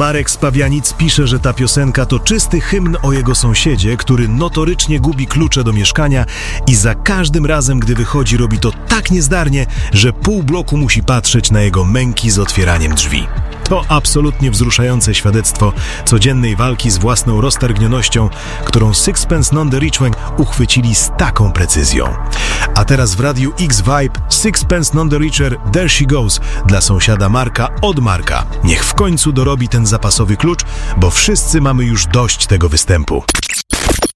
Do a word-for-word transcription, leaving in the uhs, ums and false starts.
Marek z Pawianic pisze, że ta piosenka to czysty hymn o jego sąsiedzie, który notorycznie gubi klucze do mieszkania i za każdym razem, gdy wychodzi, robi to tak niezdarnie, że pół bloku musi patrzeć na jego męki z otwieraniem drzwi. To absolutnie wzruszające świadectwo codziennej walki z własną roztargnionością, którą Sixpence None the Richer uchwycili z taką precyzją. A teraz w Radiu X Vibe Sixpence None the Richer There She Goes dla sąsiada Marka od Marka. Niech w końcu dorobi ten zapasowy klucz, bo wszyscy mamy już dość tego występu.